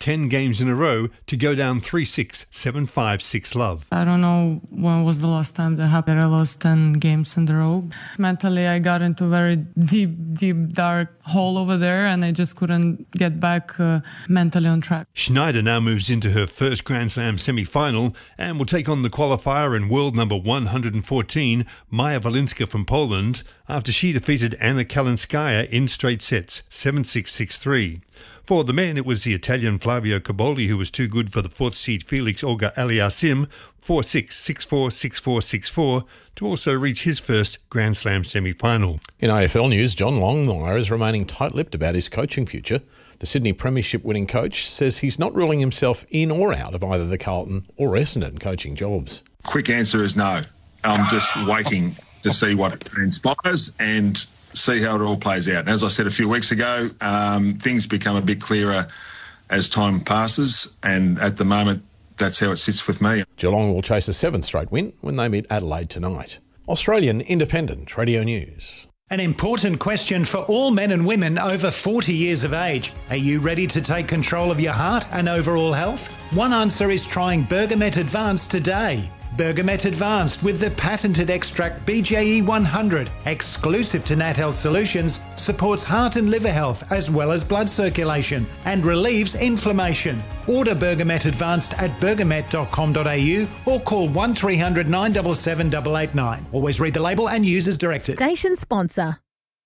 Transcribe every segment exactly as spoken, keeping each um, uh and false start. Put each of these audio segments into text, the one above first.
ten games in a row to go down three six, seven five, six love. I don't know when was the last time that happened. I lost ten games in a row. Mentally, I got into a very deep, deep, dark hole over there, and I just couldn't get back uh, mentally on track. Schneider now moves into her first Grand Slam semi-final and will take on the qualifier and world number one hundred fourteen, Maja Walinska from Poland, after she defeated Anna Kalinskaya in straight sets, seven six, six three. For the men, it was the Italian Flavio Cobolli who was too good for the fourth seed Felix Auger-Aliassime, four six, six four, six four, six four, to also reach his first Grand Slam semi-final. In A F L news, John Longmire is remaining tight-lipped about his coaching future. The Sydney Premiership winning coach says he's not ruling himself in or out of either the Carlton or Essendon coaching jobs. Quick answer is no. I'm just waiting to see what transpires and see how it all plays out. And as I said a few weeks ago, um, things become a bit clearer as time passes, and at the moment, that's how it sits with me. Geelong will chase a seventh straight win when they meet Adelaide tonight. Australian Independent Radio News. An important question for all men and women over forty years of age. Are you ready to take control of your heart and overall health? One answer is trying Bergamet Advanced today. Bergamet Advanced with the patented extract B J E one hundred, exclusive to Nat Health Solutions, supports heart and liver health as well as blood circulation and relieves inflammation. Order Bergamet Advanced at bergamet dot com dot a u or call one three hundred, nine seven seven, eight eight nine. Always read the label and use as directed. Station sponsor.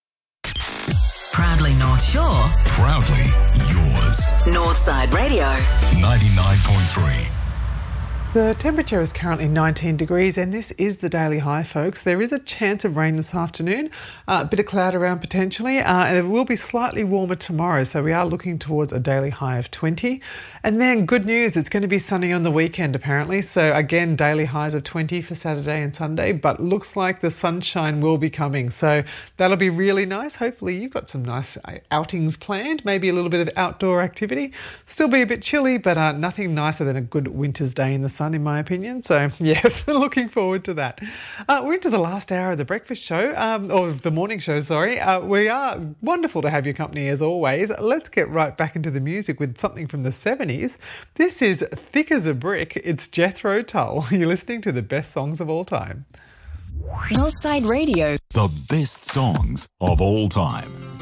Proudly North Shore. Proudly yours. Northside Radio. ninety-nine point three. The temperature is currently nineteen degrees and this is the daily high, folks. There is a chance of rain this afternoon, a uh, bit of cloud around potentially, uh, and it will be slightly warmer tomorrow, so we are looking towards a daily high of twenty. And then good news, it's going to be sunny on the weekend apparently, so again daily highs of twenty for Saturday and Sunday, but looks like the sunshine will be coming, so that'll be really nice. Hopefully you've got some nice outings planned, maybe a little bit of outdoor activity. Still be a bit chilly, but uh, nothing nicer than a good winter's day in the sun, in my opinion. So yes, looking forward to that. Uh, we're into the last hour of the breakfast show, um, or the morning show, sorry. Uh, we are wonderful to have your company as always. Let's get right back into the music with something from the seventies. This is Thick as a Brick. It's Jethro Tull. You're listening to the best songs of all time. Northside Radio. The best songs of all time.